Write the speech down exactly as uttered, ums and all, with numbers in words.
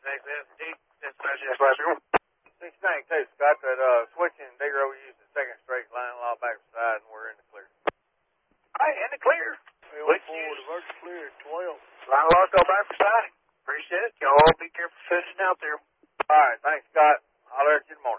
Thanks, man. Deep. Dispatch, dispatch. Six nine two, Scott. That uh, switching digger we used the second straight line law back side, and we're in the clear. All right, in the clear. Let's forward, alert clear, twelve. Line law, go back for side. Appreciate it. Y'all be careful fishing out there. All right, thanks, Scott. I'll let you tomorrow.